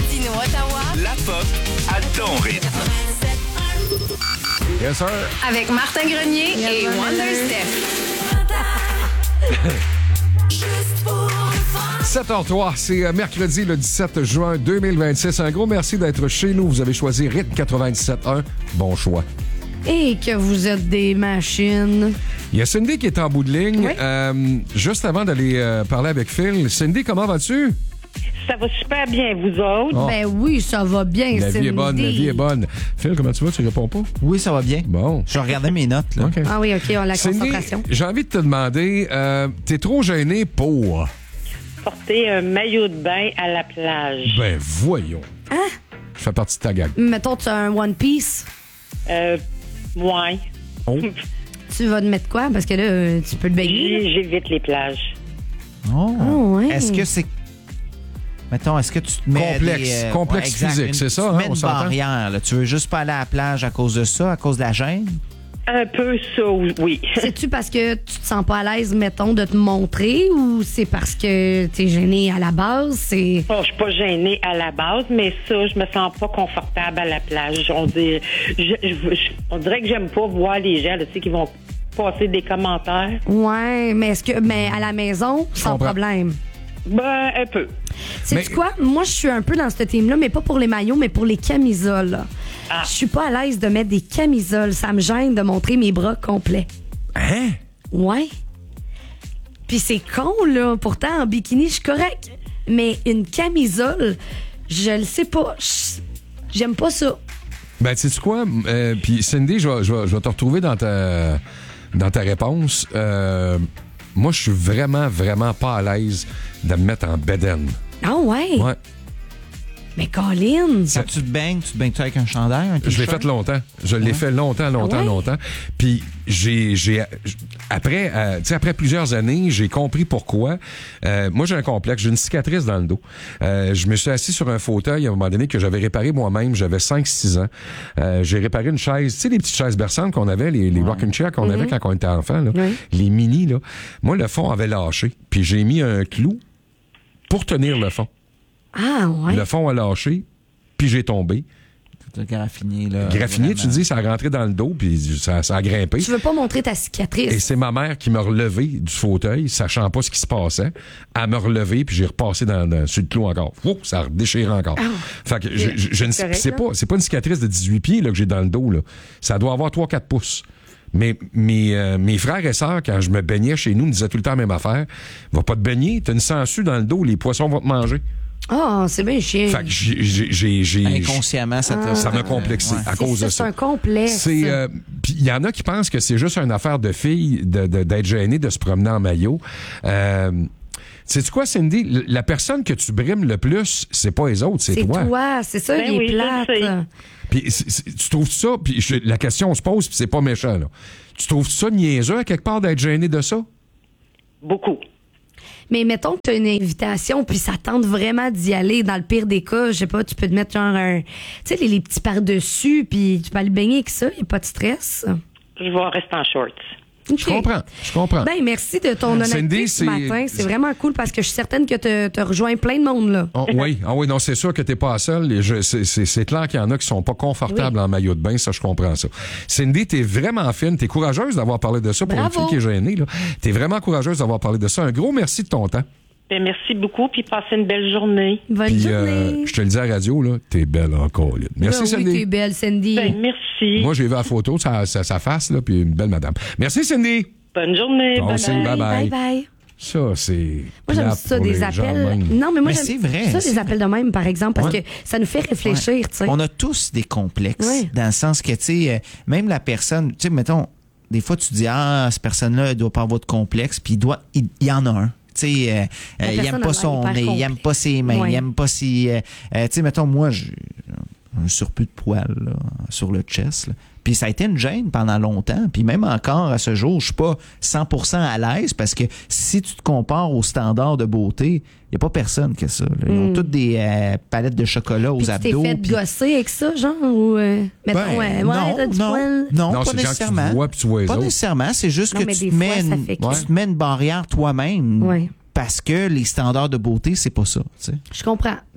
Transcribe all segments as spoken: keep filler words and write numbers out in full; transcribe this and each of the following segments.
Gatineau, Ottawa. La pop à ton rythme. Yes, sir. Avec Martin Grenier et Wonder Steph. sept heures trois, c'est mercredi le dix-sept juin deux mille vingt-six. Un gros merci d'être chez nous. Vous avez choisi Rythme quatre-vingt-dix-sept point un. Bon choix. Et que vous êtes des machines. Il y a Cindy qui est en bout de ligne. Oui. Euh, juste avant d'aller euh, parler avec Phil. Cindy, comment vas-tu? Ça va super bien, vous autres. Oh. Ben oui, ça va bien, La vie est bonne, la vie est bonne. Phil, comment tu vas? Tu réponds pas? Oui, ça va bien. Bon. Je regardais mes notes, là. OK. Ah oui, OK, on a la Cindy, concentration. j'ai envie de te demander, euh, t'es trop gêné pour... Porter un maillot de bain à la plage. Ben voyons. Hein? Je fais partie de ta gang. Mettons, tu as un One Piece. Euh, ouais. Oh. Tu vas te mettre quoi? Parce que là, euh, tu peux te baigner. là. J'ai- J'évite les plages. Oh. Oh, ouais. Est-ce que c'est... Mettons, est-ce que tu te mets Complexe, des, euh, complexe exact, physique, une- c'est ça, Tu te hein, mets on une s'entend? barrière, là. Tu veux juste pas aller à la plage à cause de ça, à cause de la gêne? Un peu ça, oui. C'est-tu parce que tu te sens pas à l'aise, mettons, de te montrer ou c'est parce que t'es gêné à la base? C'est... Bon, je suis pas gênée à la base, mais ça, je me sens pas confortable à la plage. On dirait, je, je- je- on dirait que j'aime pas voir les gens, là, tu sais, qui vont passer des commentaires. Ouais, mais est-ce que mais à la maison, sans comprends. problème. Ben, un peu. Sais-tu Mais- quoi? Moi, je suis un peu dans ce team-là, mais pas pour les maillots, mais pour les camisoles. là. Ah. Je suis pas à l'aise de mettre des camisoles. Ça me gêne de montrer mes bras complets. Hein? Ouais. Puis c'est con, là. Pourtant, en bikini, je suis correct. Mais une camisole, je le sais pas. Je- J'aime pas ça. Ben, tu sais quoi? Euh, Puis Cindy, je vais, je vais- je vais te retrouver dans ta, dans ta réponse. Euh, moi, je suis vraiment, vraiment pas à l'aise de me mettre en bedaine. Ah ouais? Ouais. Mais Colin! Quand tu te baignes, tu te baignes-tu avec un chandail, un Je l'ai t-shirt? fait longtemps. Je l'ai fait longtemps, longtemps, Ah ouais? longtemps. Puis j'ai, j'ai, après, euh, tu sais, après plusieurs années, j'ai compris pourquoi. Euh, moi, j'ai un complexe, j'ai une cicatrice dans le dos. Euh, je me suis assis sur un fauteuil à un moment donné que j'avais réparé moi-même. J'avais cinq six ans. Euh, j'ai réparé une chaise, tu sais, les petites chaises berçantes qu'on avait, les, les rocking chairs qu'on avait quand on était enfant, là, Oui. les mini, là. Moi, le fond avait lâché. Puis j'ai mis un clou pour tenir le fond. Ah ouais? Le fond a lâché, puis j'ai tombé. Le graffinier, là. Graffiné, tu vraiment. dis, ça a rentré dans le dos, puis ça, ça a grimpé. Tu veux pas montrer ta Et cicatrice? c'est ma mère qui m'a relevé du fauteuil, sachant pas ce qui se passait. Elle m'a relevé, puis j'ai repassé dans, dans, sur le clou encore. Ouh, ça a redéchiré encore. Fait que je, je, je ne sais correct, c'est là? pas, c'est pas une cicatrice de dix-huit pieds là, que j'ai dans le dos. Là. Ça doit avoir trois quatre pouces. Mais mes, euh, mes frères et sœurs, quand je me baignais chez nous, me disaient tout le temps la même affaire. Va pas te baigner, t'as une sangsue dans le dos, les poissons vont te manger. Ah, c'est bien chiant. Fait que j'ai... j'ai, j'ai, j'ai Inconsciemment, ça te... ça m'a complexé Ouais. à cause c'est de ça, ça. c'est un complexe. C'est, euh, puis il y en a qui pensent que c'est juste une affaire de filles de, de- d'être gênée de se promener en maillot. Euh, sais-tu quoi, Cindy? L- La personne que tu brimes le plus, c'est pas les autres, c'est, C'est toi. toi, c'est ça, Ben il est oui, je plate. le sais. Puis c'est- c'est- tu trouves ça? Puis je- la question se pose, puis c'est pas méchant, là. Tu trouves ça niaiseux à quelque part d'être gêné de ça? Beaucoup. Mais mettons que tu as une invitation, puis ça tente vraiment d'y aller. Dans le pire des cas, je sais pas, tu peux te mettre genre un. Tu sais, les, les petits par-dessus, puis tu peux aller baigner avec ça, il n'y a pas de stress. Je vais rester en shorts. OK. Je comprends, je comprends. Ben, merci de ton honnêteté Cindy, ce c'est- matin. C'est vraiment cool parce que je suis certaine que tu as rejoint plein de monde, là. Oh, oui, ah oui, non, c'est sûr que t'es pas seul. Et je- C'est, c'est, c'est clair qu'il y en a qui sont pas confortables en maillot de bain, ça, je comprends ça. Cindy, t'es vraiment fine, t'es courageuse d'avoir parlé de ça pour Bravo. une fille qui est gênée. Là. T'es vraiment courageuse d'avoir parlé de ça. Un gros merci de ton temps. Ben, merci beaucoup, puis passez une belle journée. Bonne Puis, journée. euh, je te le dis à la radio, là, t'es belle encore. Là. Merci, Ben oui, Cindy. t'es belle, Cindy. Ben, merci. Moi, j'ai vu la photo de sa, sa, sa face, là, puis une belle madame. Merci, Cindy. Bonne journée. Bon, Bye c'est- bye. bye bye. Bye bye. Ça, c'est. Moi, j'aime plate ça, pour des les gens appels. de même. Non, mais moi, Mais j'aime c'est vrai, ça, c'est des appels de même, par exemple, parce Ouais. que ça nous fait réfléchir, tu sais. On a tous des complexes, Ouais. dans le sens que, tu sais, euh, même la personne, tu sais, mettons, des fois, tu dis, ah, cette personne-là, elle doit pas avoir de complexe, puis il doit, il, il y en a un. Tu sais, euh, La euh, il personne aime a pas l'air son hyper nez, il complet. aime pas ses mains, Ouais. il aime pas si, euh, euh, tu sais, mettons, moi, j'ai un surplus de poils, là, sur le chest, là. Puis ça a été une gêne pendant longtemps. Puis même encore à ce jour, je suis pas cent pour cent à l'aise parce que si tu te compares aux standards de beauté, il n'y a pas personne qui a ça. Là. Ils ont toutes des euh, palettes de chocolat aux Puis tu t'es abdos. fait puis- gosser avec ça, genre, ou... Euh, mettons, Ben, ouais, ouais, non, t'as du non, poil. non, Non, pas c'est genre que tu nécessairement. te vois puis tu vois les pas autres. nécessairement, c'est juste Non, que mais tu des te, fois, mets ça une, fait que- tu te mets une barrière toi-même Ouais. parce que les standards de beauté, c'est pas ça. Tu sais. Je comprends.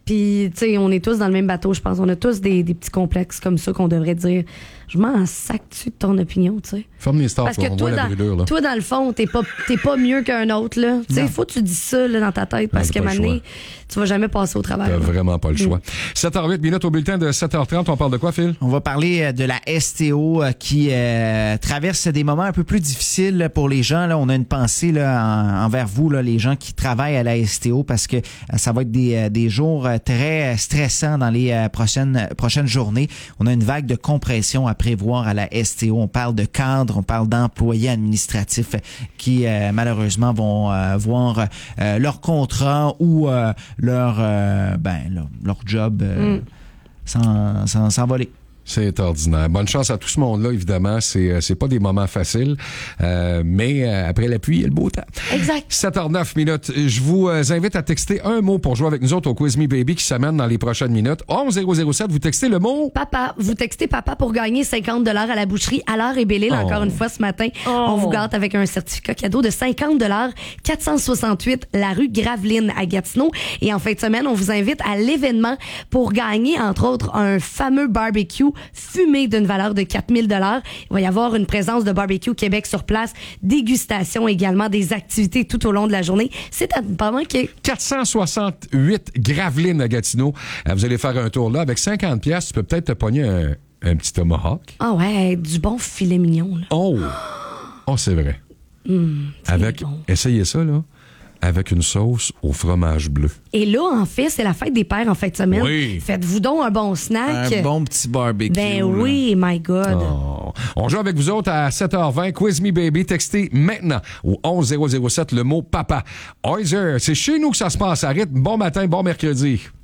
Puis, tu sais, on est tous dans le même bateau, je pense. On a tous des, des petits complexes comme ça qu'on devrait dire. Je m'en sac-tu de ton opinion, tu sais. Ferme les stars, Parce toi, que on toi voit la dans, brûlure, là. toi, dans le fond, t'es pas, t'es pas mieux qu'un autre, là. Tu sais, il faut que tu dis ça là, dans ta tête parce t'as qu'à un pas le moment donné, choix. tu vas jamais passer au travail. T'as là. vraiment pas le choix. sept heures huit minutes au bulletin de sept heures trente. On parle de quoi, Phil? On va parler euh, de la S T O euh, qui euh, traverse des moments un peu plus difficiles là, pour les gens. Là, on a une pensée là, en- envers vous, là, les gens qui travaillent à la S T O, parce que euh, ça va être des, euh, des jours euh, très stressants dans les euh, prochaines, prochaines journées. On a une vague de compression à prévoir à la S T O. On parle de cadres, on parle d'employés administratifs qui euh, malheureusement vont euh, voir euh, leur contrat ou euh, leur, euh, ben, leur, leur job euh, s'en- s'en- s'envoler. C'est ordinaire. Bonne chance à tout ce monde-là, évidemment. C'est, euh, c'est pas des moments faciles, euh, mais euh, après la pluie, il y a le beau temps. Exact. sept heures neuf minutes. Je vous euh, invite à texter un mot pour jouer avec nous autres au Quiz Me Baby qui s'amène dans les prochaines minutes. onze zéro zéro sept, vous textez le mot. Papa, vous textez papa pour gagner cinquante dollars à la boucherie Allard et Belle-Île. Oh. Encore une fois ce matin, on vous gâte avec un certificat cadeau de cinquante dollars, quatre cent soixante-huit la rue Graveline à Gatineau. Et en fin de semaine, on vous invite à l'événement pour gagner, entre autres, un fameux barbecue fumé d'une valeur de quatre mille dollars. Il va y avoir une présence de Barbecue Québec sur place, dégustation également, des activités tout au long de la journée. C'est à ne pas manquer. quatre cent soixante-huit Gravelines à Gatineau. Euh, Vous allez faire un tour là. Avec cinquante piastres, tu peux peut-être te pogner un, un petit tomahawk. Ah ouais, du bon filet mignon, là. Oh! Oh, c'est vrai. c'est Avec, bon. essayez ça, là. Avec une sauce au fromage bleu. Et là, en fait, c'est la fête des pères en fin de semaine. Oui. Faites-vous donc un bon snack. Un bon petit barbecue. Ben là. oui, my God. Oh. On joue avec vous autres à sept heures vingt. Quiz Me Baby. Textez maintenant au onze zéro zéro sept le mot papa. Oiser, c'est chez nous que ça se passe à rythme. Bon matin, bon mercredi.